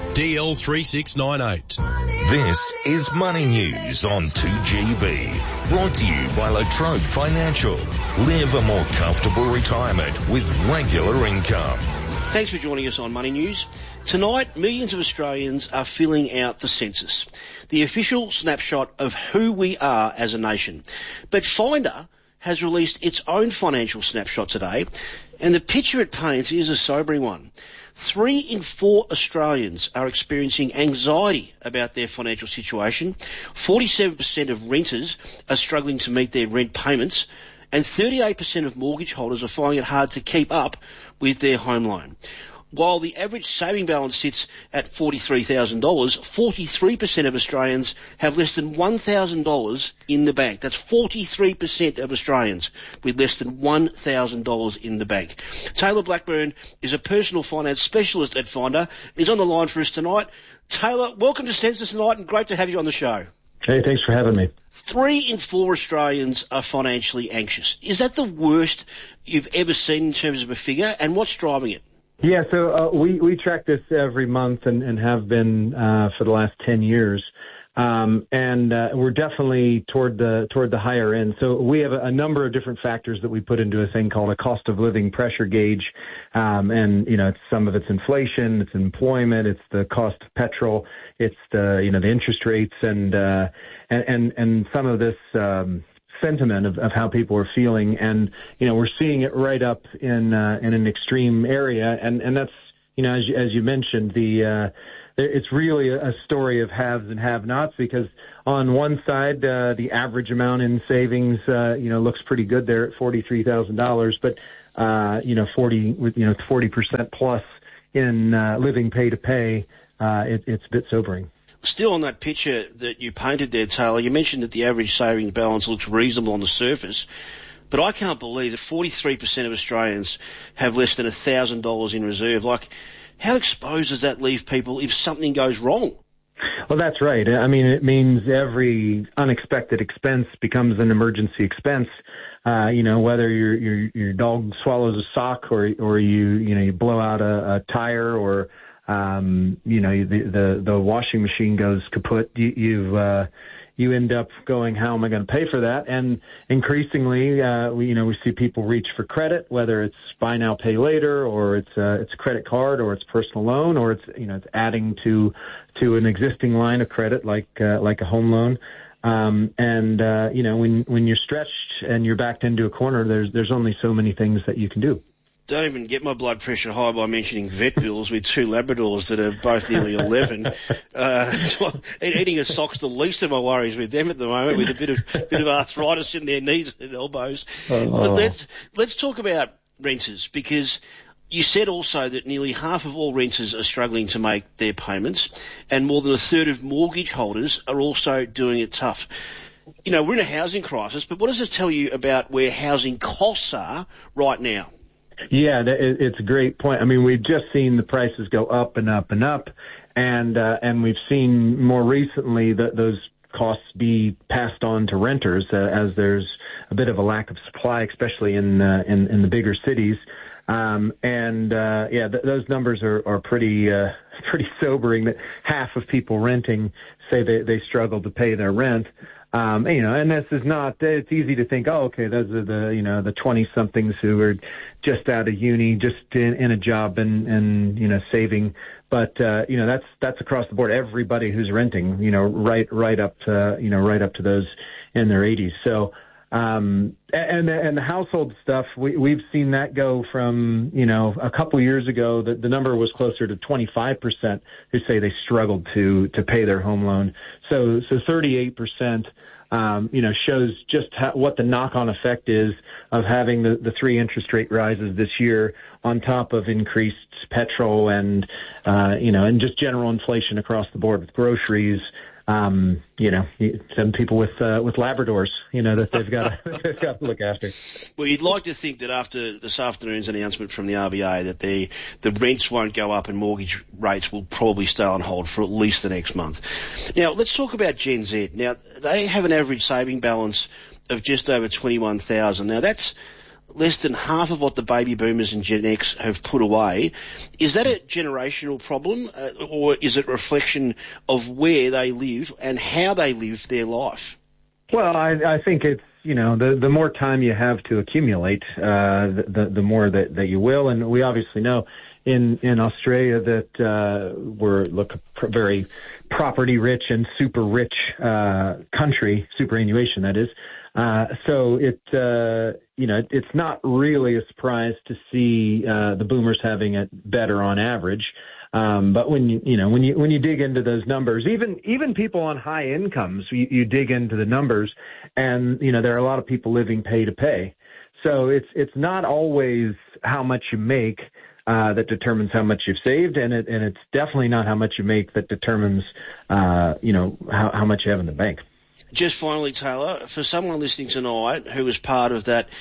DL3698. This is Money News on 2GB. Brought to you by Latrobe Financial. Live a more comfortable retirement with regular income. Thanks for joining us on Money News. Tonight, millions of Australians are filling out the census, the official snapshot of who we are as a nation. But Finder has released its own financial snapshot today, and the picture it paints is a sobering one. 3 in 4 Australians are experiencing anxiety about their financial situation. 47% of renters are struggling to meet their rent payments, and 38% of mortgage holders are finding it hard to keep up with their home loan. While the average saving balance sits at $43,000, 43% of Australians have less than $1,000 in the bank. That's 43% of Australians with less than $1,000 in the bank. Taylor Blackburn is a personal finance specialist at Finder. He's on the line for us tonight. Taylor, welcome to Census Tonight and great to have you on the show. Hey, thanks for having me. 3 in 4 Australians are financially anxious. Is that the worst you've ever seen in terms of a figure, and what's driving it? Yeah, so we track this every month and have been for the last 10 years. And we're definitely toward the higher end. So we have a number of different factors that we put into a thing called a cost of living pressure gauge. And, some of it's inflation, it's employment, it's the cost of petrol, it's the interest rates and some of this, sentiment of how people are feeling. And, we're seeing it right up in an extreme area. And that's, as you mentioned, it's really a story of haves and have-nots, because on one side, the average amount in savings, looks pretty good there at $43,000, but 40% plus in living pay to pay, it's a bit sobering. Still on that picture that you painted there, Taylor, you mentioned that the average savings balance looks reasonable on the surface, but I can't believe that 43% of Australians have less than $1,000 in reserve. How exposed does that leave people if something goes wrong? Well, that's right. I mean, it means every unexpected expense becomes an emergency expense. Whether your dog swallows a sock or you blow out a tire or the washing machine goes kaput, you end up going, how am I going to pay for that? And increasingly, we see people reach for credit, whether it's buy now, pay later, or it's a credit card, or it's personal loan, or it's adding to an existing line of credit like a home loan. When you're stretched and you're backed into a corner, there's only so many things that you can do. Don't even get my blood pressure high by mentioning vet bills with two Labradors that are both nearly 11. Eating a sock's the least of my worries with them at the moment, with a bit of arthritis in their knees and elbows. But let's talk about renters, because you said also that nearly half of all renters are struggling to make their payments, and more than a third of mortgage holders are also doing it tough. We're in a housing crisis, but what does this tell you about where housing costs are right now? Yeah, it's a great point. I mean, we've just seen the prices go up and up and up, and we've seen more recently that those costs be passed on to renters as there's a bit of a lack of supply, especially in the bigger cities. Those numbers are pretty sobering. That half of people renting say they struggle to pay their rent. And this is not, it's easy to think, those are the 20-somethings who are just out of uni, just in a job and saving. But, that's across the board. Everybody who's renting, right up to those in their 80s. So, and the household stuff, we've seen that go from, a couple years ago, the number was closer to 25% who say they struggled to pay their home loan. So 38%, shows just what the knock-on effect is of having the three interest rate rises this year on top of increased petrol and just general inflation across the board with groceries. Some people with Labradors, that they've got to look after. Well, you'd like to think that after this afternoon's announcement from the RBA that the rents won't go up and mortgage rates will probably stay on hold for at least the next month. Now, let's talk about Gen Z. Now, they have an average saving balance of just over $21,000. Now, that's less than half of what the baby boomers and Gen X have put away. Is that a generational problem, or is it a reflection of where they live and how they live their life? Well, I think it's, the more time you have to accumulate, the more that you will. And we obviously know in Australia that we're very property rich and super rich country, superannuation that is. So it's not really a surprise to see the boomers having it better on average. But when you dig into those numbers, even people on high incomes, you dig into the numbers, and there are a lot of people living pay to pay. So it's not always how much you make that determines how much you've saved, and it's definitely not how much you make that determines how much you have in the bank. Just finally, Taylor, for someone listening tonight who is part of that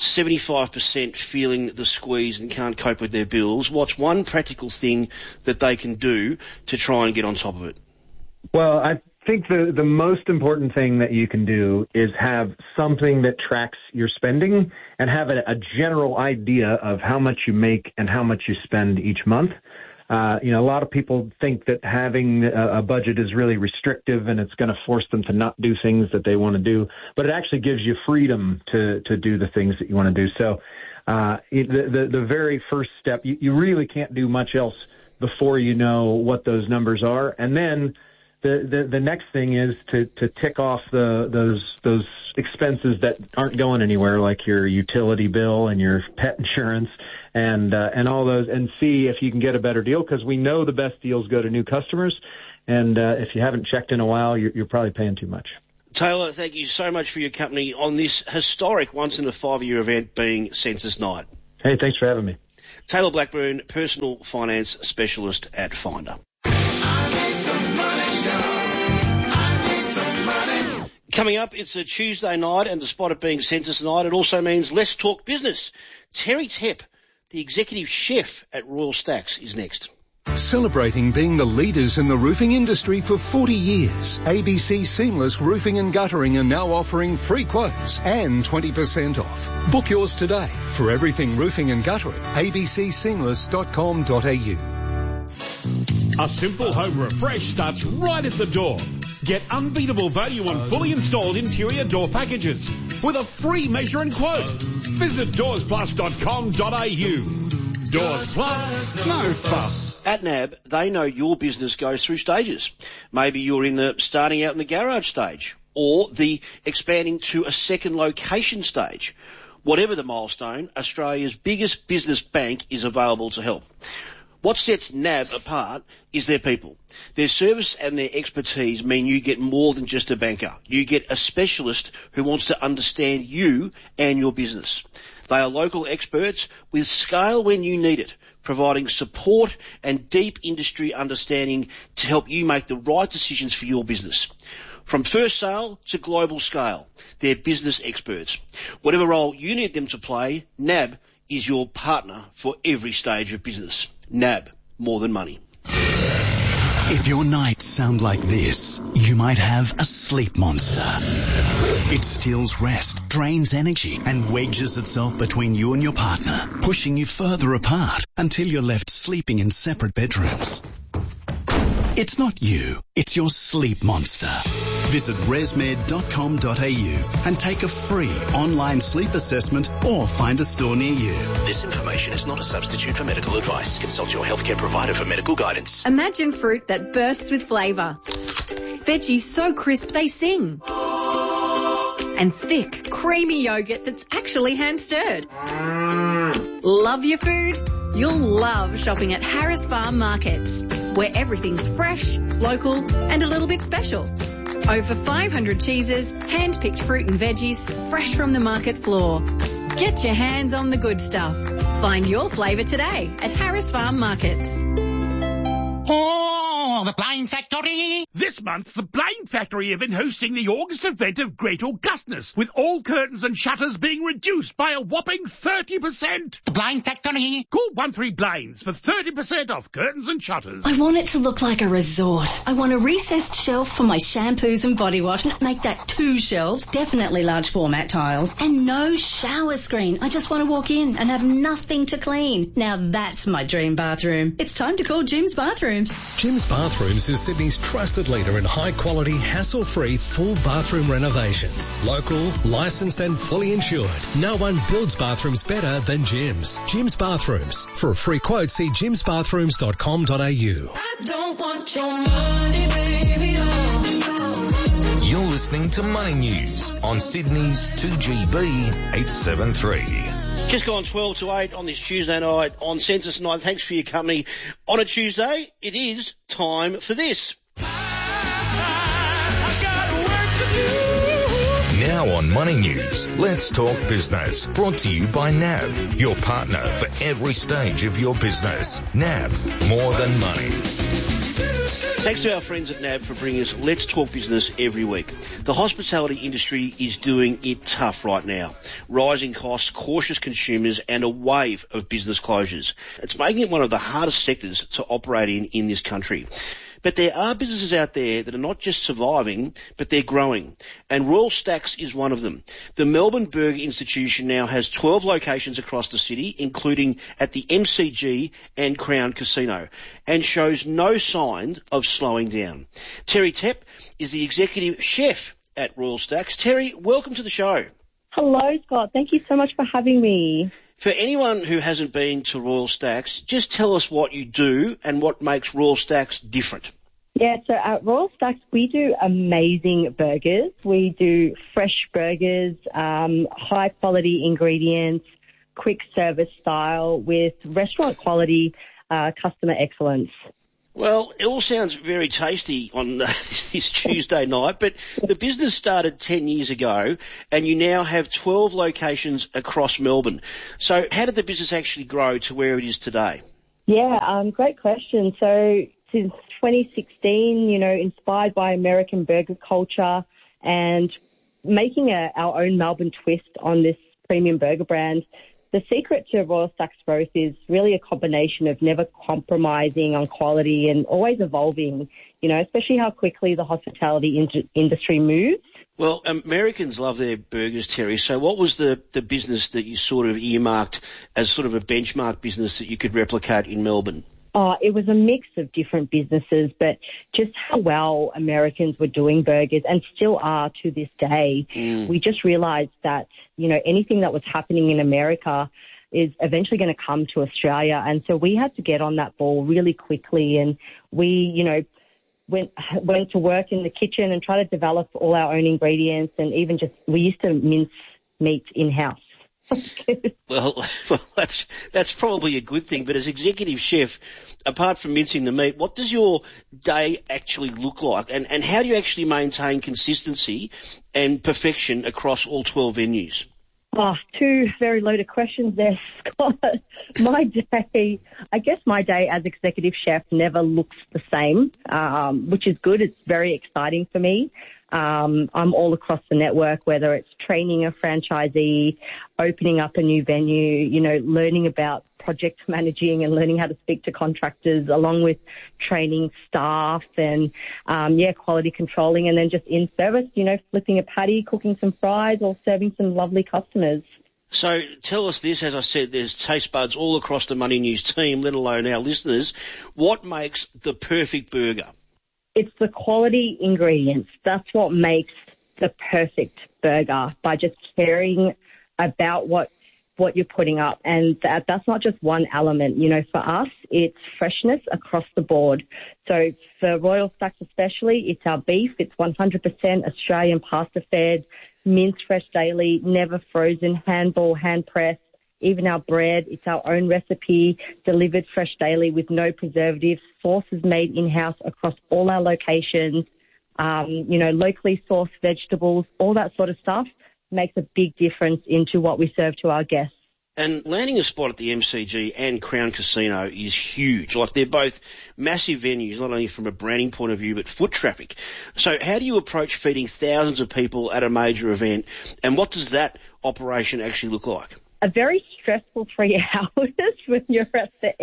75% feeling the squeeze and can't cope with their bills, what's one practical thing that they can do to try and get on top of it? Well, think the most important thing that you can do is have something that tracks your spending and have a general idea of how much you make and how much you spend each month. A lot of people think that having a budget is really restrictive and it's going to force them to not do things that they want to do, but it actually gives you freedom to do the things that you want to do. So the very first step, you really can't do much else before you know what those numbers are. And then the next thing is to tick off those expenses that aren't going anywhere, like your utility bill and your pet insurance and all those, and see if you can get a better deal, because we know the best deals go to new customers. And if you haven't checked in a while, you're probably paying too much. Taylor, thank you so much for your company on this historic once-in-a-5-year event being Census Night. Hey, thanks for having me. Taylor Blackburn, Personal Finance Specialist at Finder. Coming up, it's a Tuesday night, and despite it being Census Night, it also means Let's Talk Business. Terry Tepp, the Executive Chef at Royal Stacks, is next. Celebrating being the leaders in the roofing industry for 40 years, ABC Seamless Roofing and Guttering are now offering free quotes and 20% off. Book yours today for everything roofing and guttering. abcseamless.com.au. A simple home refresh starts right at the door. Get unbeatable value on fully installed interior door packages with a free measure and quote. Visit doorsplus.com.au. Doors Plus, no fuss. At NAB, they know your business goes through stages. Maybe you're in the starting out in the garage stage, or the expanding to a second location stage. Whatever the milestone, Australia's biggest business bank is available to help. What sets NAB apart is their people. Their service and their expertise mean you get more than just a banker. You get a specialist who wants to understand you and your business. They are local experts with scale when you need it, providing support and deep industry understanding to help you make the right decisions for your business. From first sale to global scale, they're business experts. Whatever role you need them to play, NAB is your partner for every stage of business. NAB, more than money. If your nights sound like this, you might have a sleep monster. It steals rest, drains energy, and wedges itself between you and your partner, pushing you further apart until you're left sleeping in separate bedrooms. It's not you, it's your sleep monster. Visit resmed.com.au and take a free online sleep assessment or find a store near you. This information is not a substitute for medical advice. Consult your healthcare provider for medical guidance. Imagine fruit that bursts with flavour. Veggies so crisp they sing. And thick, creamy yogurt that's actually hand-stirred. Love your food? You'll love shopping at Harris Farm Markets, where everything's fresh, local and a little bit special. Over 500 cheeses, hand-picked fruit and veggies, fresh from the market floor. Get your hands on the good stuff. Find your flavour today at Harris Farm Markets. Oh, the Blind Factory! This month, the Blind Factory have been hosting the August event of Great Augustness, with all curtains and shutters being reduced by a whopping 30%. The Blind Factory? Call 13-BLINDS for 30% off curtains and shutters. I want it to look like a resort. I want a recessed shelf for my shampoos and body wash. Make that 2 shelves, definitely large format tiles, and no shower screen. I just want to walk in and have nothing to clean. Now that's my dream bathroom. It's time to call Jim's Bathrooms. Jim's Bathrooms is Sydney's trusted leader in high-quality, hassle-free, full bathroom renovations. Local, licensed and fully insured. No one builds bathrooms better than Jim's. Jim's Bathrooms. For a free quote, see jimsbathrooms.com.au. I don't want your money, baby. You're listening to Money News on Sydney's 2GB 873. Just gone 12 to 8 on this Tuesday night on Census Night. Thanks for your company. On a Tuesday, it is time for this. Now on Money News, let's talk business. Brought to you by NAB, your partner for every stage of your business. NAB, more than money. Thanks to our friends at NAB for bringing us Let's Talk Business every week. The hospitality industry is doing it tough right now. Rising costs, cautious consumers and a wave of business closures. It's making it one of the hardest sectors to operate in this country. But there are businesses out there that are not just surviving, but they're growing. And Royal Stacks is one of them. The Melbourne Burger Institution now has 12 locations across the city, including at the MCG and Crown Casino, and shows no sign of slowing down. Terry Tepp is the executive chef at Royal Stacks. Terry, welcome to the show. Hello, Scott. Thank you so much for having me. For anyone who hasn't been to Royal Stacks, just tell us what you do and what makes Royal Stacks different. Yeah, so at Royal Stacks, we do amazing burgers. We do fresh burgers, high-quality ingredients, quick service style with restaurant quality customer excellence. Well, it all sounds very tasty on this Tuesday night, but the business started 10 years ago and you now have 12 locations across Melbourne. So how did the business actually grow to where it is today? Yeah, great question. So since 2016, inspired by American burger culture and making our own Melbourne twist on this premium burger brand, the secret to Royal Stacks growth is really a combination of never compromising on quality and always evolving, especially how quickly the hospitality industry moves. Well, Americans love their burgers, Terry. So what was the business that you sort of earmarked as sort of a benchmark business that you could replicate in Melbourne? It was a mix of different businesses, but just how well Americans were doing burgers and still are to this day. We just realized that, anything that was happening in America is eventually going to come to Australia. And so we had to get on that ball really quickly. And we, went to work in the kitchen and try to develop all our own ingredients. And even we used to mince meat in-house. Well, that's probably a good thing. But as executive chef, apart from mincing the meat, what does your day actually look like? And how do you actually maintain consistency and perfection across all 12 venues? Oh, two very loaded questions there, Scott. My day as executive chef never looks the same, which is good. It's very exciting for me. I'm all across the network, whether it's training a franchisee, opening up a new venue, learning about project managing and learning how to speak to contractors, along with training staff and, quality controlling, and then just in service, flipping a patty, cooking some fries, or serving some lovely customers. So tell us this, as I said, there's taste buds all across the Money News team, let alone our listeners. What makes the perfect burger? It's the quality ingredients. That's what makes the perfect burger, by just caring about what you're putting up. And that's not just one element. For us, it's freshness across the board. So for Royal Stacks especially, it's our beef. It's 100% Australian pasture-fed, minced fresh daily, never frozen, hand-ball, hand-pressed. Even our bread, it's our own recipe, delivered fresh daily with no preservatives, sauces made in-house across all our locations, locally sourced vegetables, all that sort of stuff makes a big difference into what we serve to our guests. And landing a spot at the MCG and Crown Casino is huge. Like, they're both massive venues, not only from a branding point of view, but foot traffic. So how do you approach feeding thousands of people at a major event, and what does that operation actually look like? A very stressful 3 hours when you're at the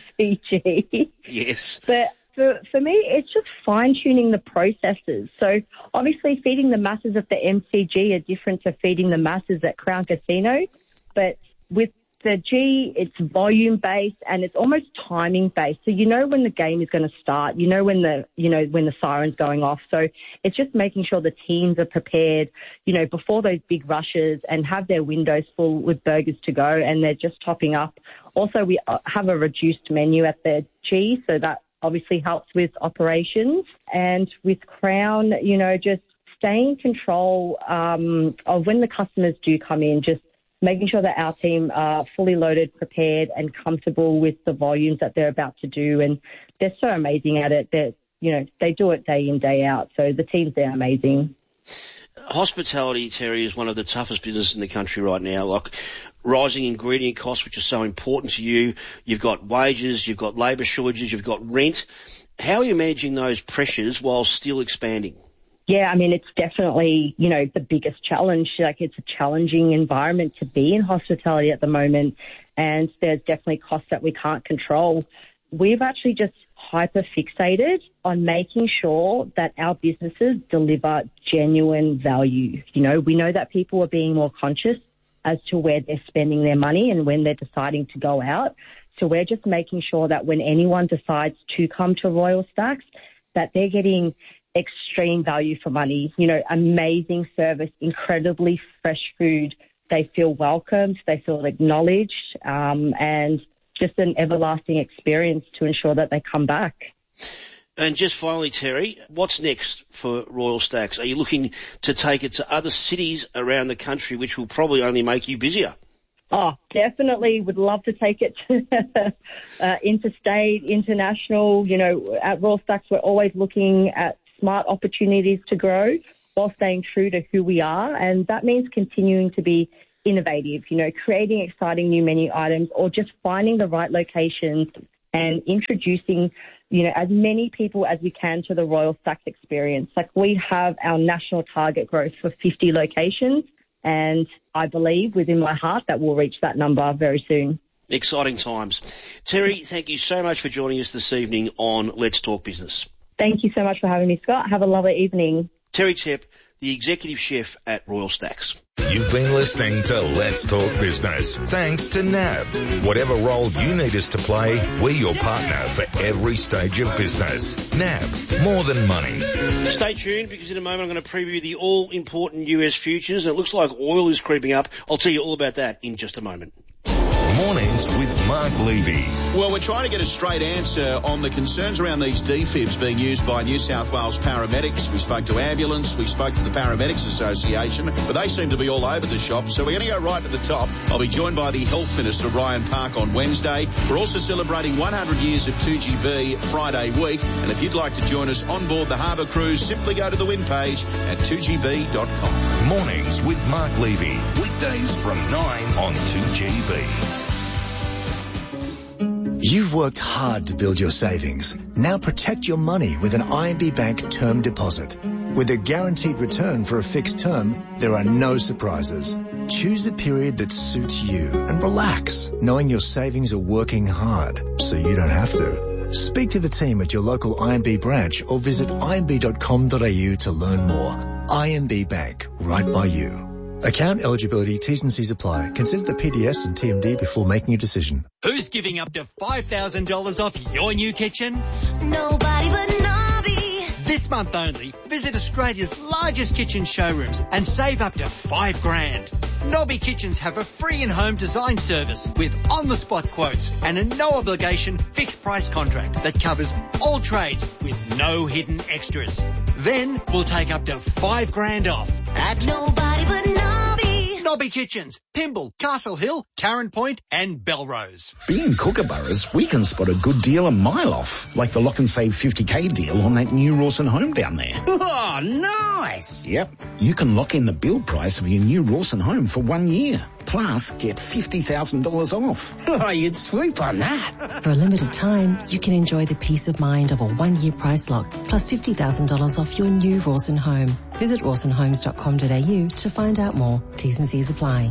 MCG. Yes. But for me, it's just fine-tuning the processes. So obviously feeding the masses at the MCG are different to feeding the masses at Crown Casino. But with the G, it's volume-based and it's almost timing-based. So when the game is going to start, when the siren's going off. So it's just making sure the teams are prepared, before those big rushes, and have their windows full with burgers to go, and they're just topping up. Also, we have a reduced menu at the G, so that obviously helps with operations. And with Crown, just staying in control of when the customers do come in, just making sure that our team are fully loaded, prepared, and comfortable with the volumes that they're about to do. And they're so amazing at it that, they do it day in, day out. So the teams there are amazing. Hospitality, Terry, is one of the toughest businesses in the country right now. Like, rising ingredient costs, which are so important to you. You've got wages, you've got labour shortages, you've got rent. How are you managing those pressures while still expanding? Yeah, it's definitely, the biggest challenge. Like, it's a challenging environment to be in hospitality at the moment, and there's definitely costs that we can't control. we've actually just hyper fixated on making sure that our businesses deliver genuine value. You know, we know that people are being more conscious as to where they're spending their money and when they're deciding to go out. So we're just making sure that when anyone decides to come to Royal Stacks, that they're getting extreme value for money, you know, amazing service, incredibly fresh food. They feel welcomed, they feel acknowledged, and just an everlasting experience to ensure that they come back. And just finally, Terry, what's next for Royal Stacks? Are you looking to take it to other cities around the country, which will probably only make you busier? Oh, definitely would love to take it to interstate, international. You know, at Royal Stacks, we're always looking at smart opportunities to grow while staying true to who we are. And that means continuing to be innovative, you know, creating exciting new menu items or just finding the right locations and introducing, you know, as many people as we can to the Royal Stacks experience. Like, we have our national target growth for 50 locations, and I believe within my heart that we'll reach that number very soon. Exciting times. Terry, thank you so much for joining us this evening on Let's Talk Business. Thank you so much for having me, Scott. Have a lovely evening. Terry Tepp, the Executive Chef at Royal Stacks. You've been listening to Let's Talk Business. Thanks to NAB. Whatever role you need us to play, we're your partner for every stage of business. NAB, more than money. Stay tuned, because in a moment I'm going to preview the all-important US futures, and it looks like oil is creeping up. I'll tell you all about that in just a moment. Mornings with Mark Levy. Well, we're trying to get a straight answer on the concerns around these defibs being used by New South Wales paramedics. We spoke to ambulance, we spoke to the Paramedics Association, but they seem to be all over the shop. So we're going to go right to the top. I'll be joined by the Health Minister, Ryan Park, on Wednesday. We're also celebrating 100 years of 2GB Friday week. And if you'd like to join us on board the Harbour Cruise, simply go to the win page at 2gb.com. Mornings with Mark Levy. Weekdays from 9 on 2GB. You've worked hard to build your savings. Now protect your money with an IMB Bank term deposit. With a guaranteed return for a fixed term, there are no surprises. Choose a period that suits you and relax, knowing your savings are working hard, so you don't have to. Speak to the team at your local IMB branch or visit imb.com.au to learn more. IMB Bank, right by you. Account eligibility, T's and C's apply. Consider the PDS and TMD before making a decision. Who's giving up to $5,000 off your new kitchen? Nobody but Nobby. This month only, visit Australia's largest kitchen showrooms and save up to $5,000. Nobby Kitchens have a free in-home design service with on-the-spot quotes and a no-obligation fixed-price contract that covers all trades with no hidden extras. Then we'll take up to $5,000 off at Nobody but Nobby. Nobby Kitchens, Pymble, Castle Hill, Tarrant Point and Belrose. Being Kookaburras, we can spot a good deal a mile off, like the Lock and Save 50k deal on that new Rawson home down there. Oh, nice. Yep. You can lock in the build price of your new Rawson home for 1 year. Plus, get $50,000 off. Oh, you'd swoop on that. For a limited time, you can enjoy the peace of mind of a 1-year price lock, plus $50,000 off your new Rawson home. Visit rawsonhomes.com.au to find out more. T's and C's apply.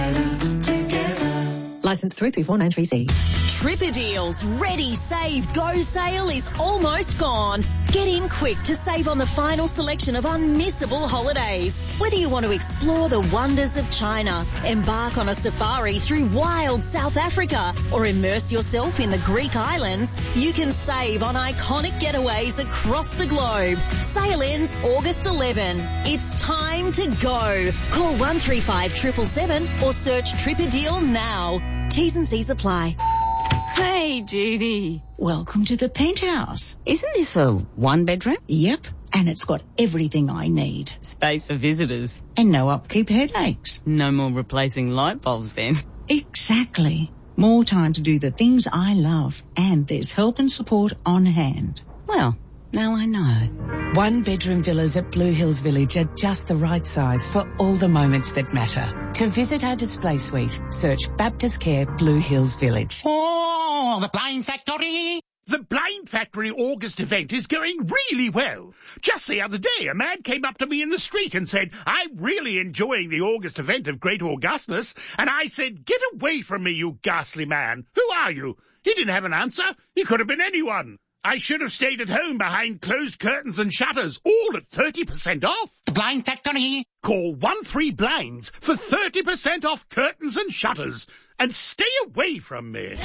Licence 334930C. Tripper Deals Ready, Save, Go sale is almost gone. Get in quick to save on the final selection of unmissable holidays. Whether you want to explore the wonders of China, embark on a safari through wild South Africa, or immerse yourself in the Greek islands, you can save on iconic getaways across the globe. Sale ends August 11. It's time to go. Call 135 777 or search Tripper Deal now. T's and C's apply. Hey, Judy. Welcome to the penthouse. Isn't this a one-bedroom? Yep. And it's got everything I need. Space for visitors. And no upkeep headaches. No more replacing light bulbs then. Exactly. More time to do the things I love. And there's help and support on hand. Well, now I know. One-bedroom villas at Blue Hills Village are just the right size for all the moments that matter. To visit our display suite, search Baptist Care Blue Hills Village. Oh, the Blind Factory! The Blind Factory August event is going really well. Just the other day, a man came up to me in the street and said, "I'm really enjoying the August event of Great Augustness." And I said, "Get away from me, you ghastly man. Who are you?" He didn't have an answer. He could have been anyone. I should have stayed at home behind closed curtains and shutters, all at 30% off. The Blind Factory. Call 13Blinds for 30% off curtains and shutters. And stay away from me.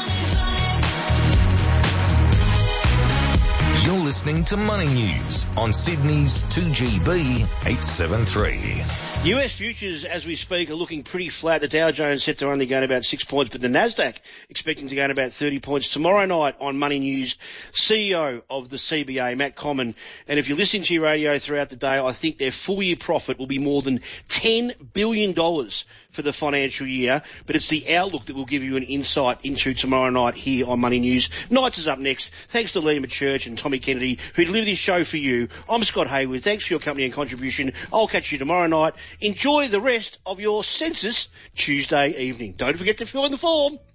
You're listening to Money News on Sydney's 2GB 873. US futures, as we speak, are looking pretty flat. The Dow Jones set to only gain about 6 points, but the Nasdaq expecting to gain about 30 points tomorrow night on Money News. CEO of the CBA, Matt Common, and if you're listening to your radio throughout the day, I think their full-year profit will be more than $10 billion for the financial year, but it's the outlook that will give you an insight into tomorrow night here on Money News. Nights is up next. Thanks to Lee McChurch and Tommy Kennedy, who deliver this show for you. I'm Scott Hayward. Thanks for your company and contribution. I'll catch you tomorrow night. Enjoy the rest of your Census Tuesday evening. Don't forget to fill in the form.